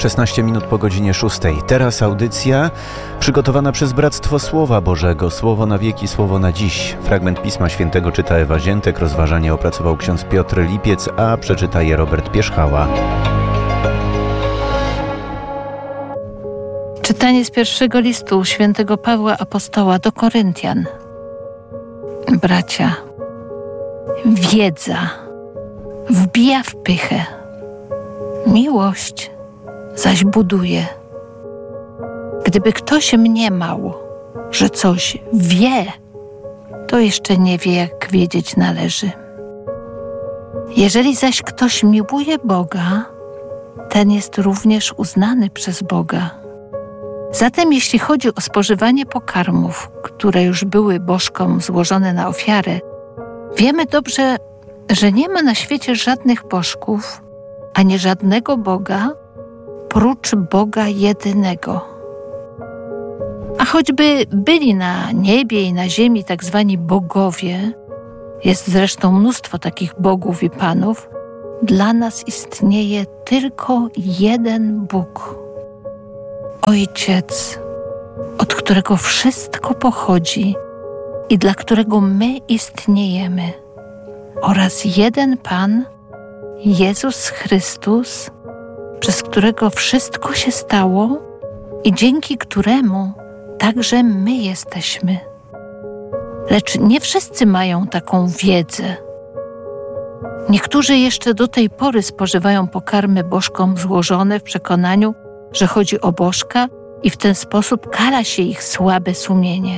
16 minut po godzinie 6. Teraz audycja przygotowana przez Bractwo Słowa Bożego. Słowo na wieki, słowo na dziś. Fragment Pisma Świętego czyta Ewa Ziętek, rozważanie opracował ksiądz Piotr Lipiec, a przeczyta je Robert Pierzchała. Czytanie z pierwszego listu świętego Pawła Apostoła do Koryntian. Bracia, wiedza wbija w pychę, miłość zaś buduje. Gdyby ktoś mniemał, że coś wie, to jeszcze nie wie, jak wiedzieć należy. Jeżeli zaś ktoś miłuje Boga, ten jest również uznany przez Boga. Zatem jeśli chodzi o spożywanie pokarmów, które już były bożkom złożone na ofiarę, wiemy dobrze, że nie ma na świecie żadnych bożków, ani żadnego Boga, prócz Boga jedynego. A choćby byli na niebie i na ziemi tak zwani bogowie, jest zresztą mnóstwo takich bogów i panów, dla nas istnieje tylko jeden Bóg. Ojciec, od którego wszystko pochodzi i dla którego my istniejemy, oraz jeden Pan, Jezus Chrystus, przez którego wszystko się stało i dzięki któremu także my jesteśmy. Lecz nie wszyscy mają taką wiedzę. Niektórzy jeszcze do tej pory spożywają pokarmy bożkom złożone w przekonaniu, że chodzi o bożka i w ten sposób kara się ich słabe sumienie.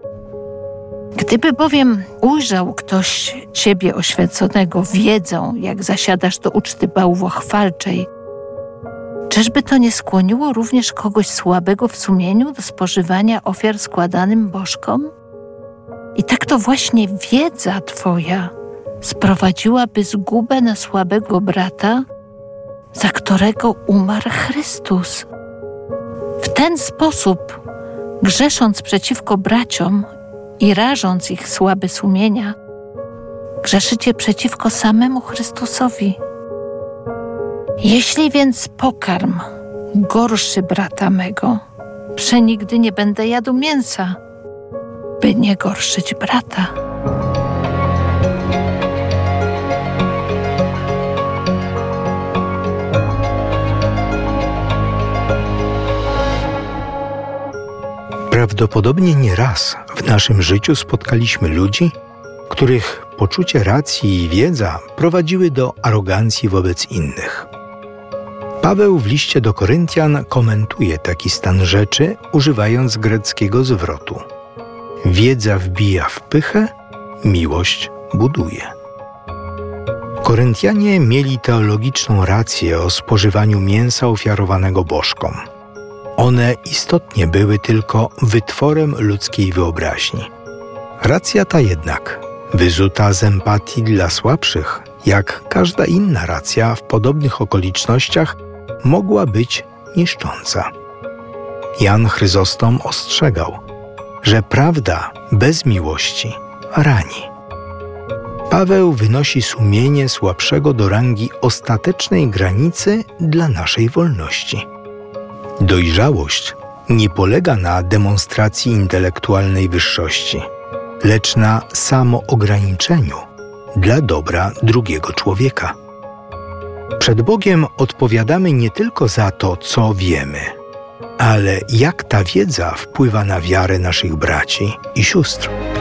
Gdyby bowiem ujrzał ktoś ciebie oświęconego wiedzą, jak zasiadasz do uczty bałwochwalczej, czyżby to nie skłoniło również kogoś słabego w sumieniu do spożywania ofiar składanym bożkom? I tak to właśnie wiedza twoja sprowadziłaby zgubę na słabego brata, za którego umarł Chrystus. W ten sposób, grzesząc przeciwko braciom i rażąc ich słabe sumienia, grzeszycie przeciwko samemu Chrystusowi. Jeśli więc pokarm gorszy brata mego, przenigdy nie będę jadł mięsa, by nie gorszyć brata. Prawdopodobnie nie raz w naszym życiu spotkaliśmy ludzi, których poczucie racji i wiedza prowadziły do arogancji wobec innych. Paweł w liście do Koryntian komentuje taki stan rzeczy, używając greckiego zwrotu. Wiedza wbija w pychę, miłość buduje. Koryntianie mieli teologiczną rację o spożywaniu mięsa ofiarowanego bożkom. One istotnie były tylko wytworem ludzkiej wyobraźni. Racja ta jednak, wyzuta z empatii dla słabszych, jak każda inna racja w podobnych okolicznościach, mogła być niszcząca. Jan Chryzostom ostrzegał, że prawda bez miłości rani. Paweł wynosi sumienie słabszego do rangi ostatecznej granicy dla naszej wolności. Dojrzałość nie polega na demonstracji intelektualnej wyższości, lecz na samoograniczeniu dla dobra drugiego człowieka. Przed Bogiem odpowiadamy nie tylko za to, co wiemy, ale jak ta wiedza wpływa na wiarę naszych braci i sióstr.